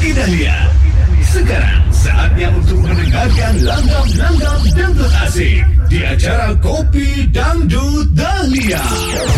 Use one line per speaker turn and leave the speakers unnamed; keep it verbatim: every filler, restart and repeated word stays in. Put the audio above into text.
Kopi Dahlia. Sekarang saatnya untuk mendengarkan langgam-langgam dangdut asik di acara Kopi Dangdut Dahlia.